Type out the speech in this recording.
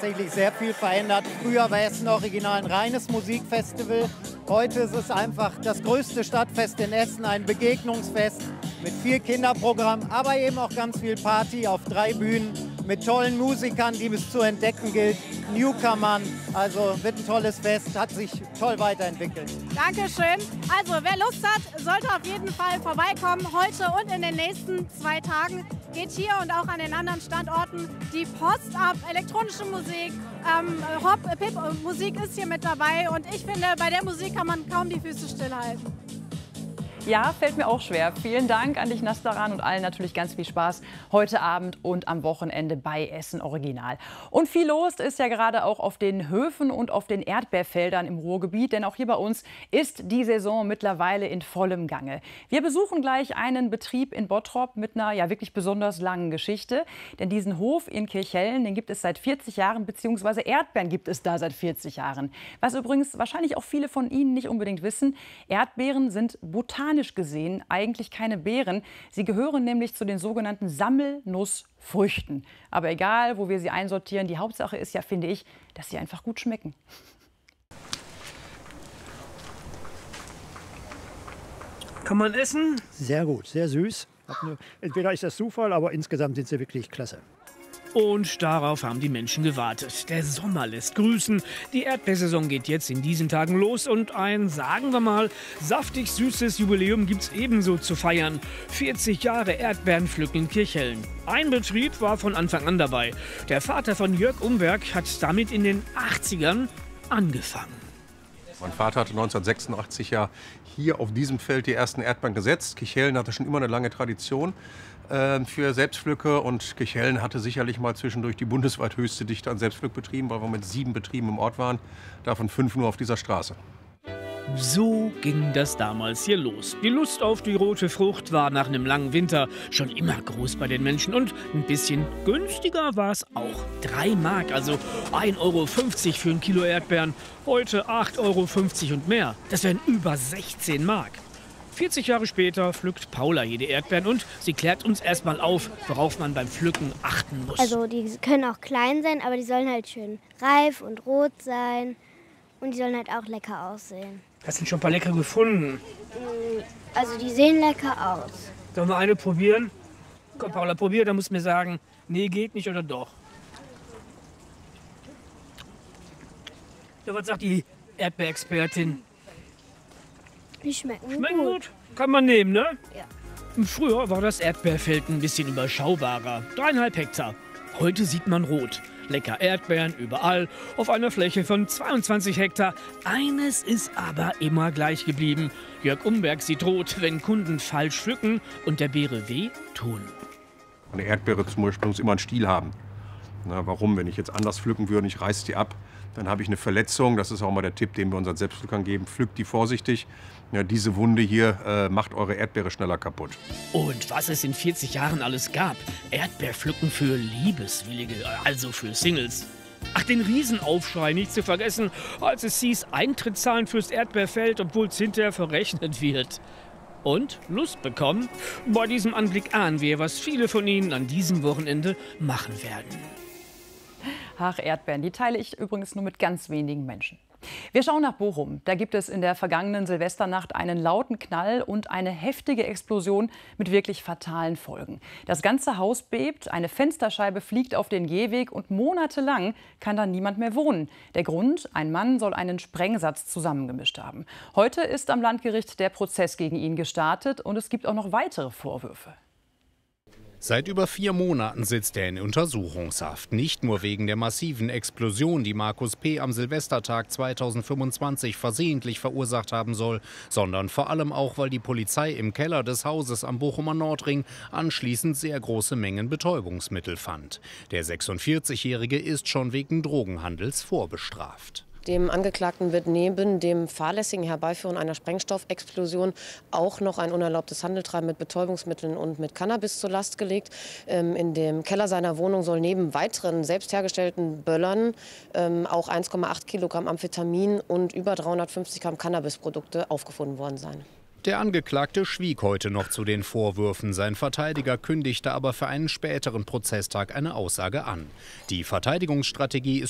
tatsächlich sehr viel verändert. Früher war Essen Original ein reines Musikfestival. Heute ist es einfach das größte Stadtfest in Essen, ein Begegnungsfest mit viel Kinderprogramm, aber eben auch ganz viel Party auf 3 Bühnen mit tollen Musikern, die es zu entdecken gilt, Newcomern. Also wird ein tolles Fest, hat sich toll weiterentwickelt. Dankeschön. Also wer Lust hat, sollte auf jeden Fall vorbeikommen. Heute und in den nächsten 2 Tagen geht hier und auch an den anderen Standorten die Post ab. Elektronische Musik, Hop-Pip-Musik ist hier mit dabei. Und ich finde, bei der Musik kann man kaum die Füße stillhalten. Ja, fällt mir auch schwer. Vielen Dank an dich, Nastaran, und allen natürlich ganz viel Spaß heute Abend und am Wochenende bei Essen Original. Und viel los ist ja gerade auch auf den Höfen und auf den Erdbeerfeldern im Ruhrgebiet, denn auch hier bei uns ist die Saison mittlerweile in vollem Gange. Wir besuchen gleich einen Betrieb in Bottrop mit einer ja wirklich besonders langen Geschichte, denn diesen Hof in Kirchhellen, den gibt es seit 40 Jahren, beziehungsweise Erdbeeren gibt es da seit 40 Jahren. Was übrigens wahrscheinlich auch viele von Ihnen nicht unbedingt wissen, Erdbeeren sind botanisch gesehen eigentlich keine Beeren. Sie gehören nämlich zu den sogenannten Sammelnussfrüchten. Aber egal, wo wir sie einsortieren, die Hauptsache ist ja, finde ich, dass sie einfach gut schmecken. Kann man essen? Sehr gut, sehr süß. Entweder ist das Zufall, aber insgesamt sind sie wirklich klasse. Und darauf haben die Menschen gewartet. Der Sommer lässt grüßen. Die Erdbeersaison geht jetzt in diesen Tagen los und ein, sagen wir mal, saftig süßes Jubiläum gibt's ebenso zu feiern. 40 Jahre Erdbeerenpflücken in Kirchhellen. Ein Betrieb war von Anfang an dabei. Der Vater von Jörg Umberg hat damit in den 80ern angefangen. Mein Vater hatte 1986 ja hier auf diesem Feld die ersten Erdbeeren gesetzt. Kirchhellen hatte schon immer eine lange Tradition für Selbstpflücke und Kirchhellen hatte sicherlich mal zwischendurch die bundesweit höchste Dichte an Selbstpflückbetrieben, weil wir mit 7 Betrieben im Ort waren, davon 5 nur auf dieser Straße. So ging das damals hier los. Die Lust auf die rote Frucht war nach einem langen Winter schon immer groß bei den Menschen und ein bisschen günstiger war es auch. 3 Mark, also 1,50 Euro für ein Kilo Erdbeeren. Heute 8,50 Euro und mehr. Das wären über 16 Mark. 40 Jahre später pflückt Paula hier die Erdbeeren und sie klärt uns erstmal auf, worauf man beim Pflücken achten muss. Also die können auch klein sein, aber die sollen halt schön reif und rot sein und die sollen halt auch lecker aussehen. Hast du schon ein paar leckere gefunden? Also die sehen lecker aus. Sollen wir eine probieren? Komm Paula, probier, dann musst du mir sagen, nee, geht nicht oder doch. Ja, was sagt die Erdbeerexpertin? Die schmecken gut. Kann man nehmen, ne? Ja. Früher war das Erdbeerfeld ein bisschen überschaubarer. 3,5 Hektar. Heute sieht man rot. Lecker Erdbeeren überall auf einer Fläche von 22 Hektar. Eines ist aber immer gleich geblieben. Jörg Umberg sieht rot, wenn Kunden falsch pflücken und der Beere weh tun. Eine Erdbeere zum Beispiel muss immer einen Stiel haben. Na, warum? Wenn ich jetzt anders pflücken würde, ich reiße die ab, dann habe ich eine Verletzung. Das ist auch mal der Tipp, den wir unseren Selbstpflückern geben. Pflückt die vorsichtig. Ja, diese Wunde hier macht eure Erdbeere schneller kaputt. Und was es in 40 Jahren alles gab. Erdbeerpflücken für Liebeswillige, also für Singles. Ach, den Riesenaufschrei nicht zu vergessen, als es hieß, Eintritt zahlen fürs Erdbeerfeld, obwohl es hinterher verrechnet wird. Und Lust bekommen? Bei diesem Anblick ahnen wir, was viele von Ihnen an diesem Wochenende machen werden. Ach, Erdbeeren, die teile ich übrigens nur mit ganz wenigen Menschen. Wir schauen nach Bochum. Da gibt es in der vergangenen Silvesternacht einen lauten Knall und eine heftige Explosion mit wirklich fatalen Folgen. Das ganze Haus bebt, eine Fensterscheibe fliegt auf den Gehweg und monatelang kann da niemand mehr wohnen. Der Grund: ein Mann soll einen Sprengsatz zusammengemischt haben. Heute ist am Landgericht der Prozess gegen ihn gestartet und es gibt auch noch weitere Vorwürfe. Seit über 4 Monaten sitzt er in Untersuchungshaft. Nicht nur wegen der massiven Explosion, die Markus P. am Silvestertag 2025 versehentlich verursacht haben soll, sondern vor allem auch, weil die Polizei im Keller des Hauses am Bochumer Nordring anschließend sehr große Mengen Betäubungsmittel fand. Der 46-Jährige ist schon wegen Drogenhandels vorbestraft. Dem Angeklagten wird neben dem fahrlässigen Herbeiführen einer Sprengstoffexplosion auch noch ein unerlaubtes Handeltreiben mit Betäubungsmitteln und mit Cannabis zur Last gelegt. In dem Keller seiner Wohnung soll neben weiteren selbst hergestellten Böllern auch 1,8 Kilogramm Amphetamin und über 350 Gramm Cannabisprodukte aufgefunden worden sein. Der Angeklagte schwieg heute noch zu den Vorwürfen. Sein Verteidiger kündigte aber für einen späteren Prozesstag eine Aussage an. Die Verteidigungsstrategie ist